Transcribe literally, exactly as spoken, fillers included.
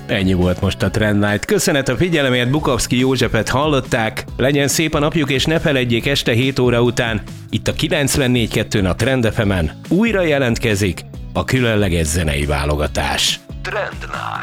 Ennyi volt most a Trend Night. Köszönet a figyelemért, Bukowski Józsefet hallották. Legyen szép a napjuk, és ne feledjék, este hét óra után itt a kilencvennégy kettőn a Trend ef emen újra jelentkezik a különleges zenei válogatás. Trend Night.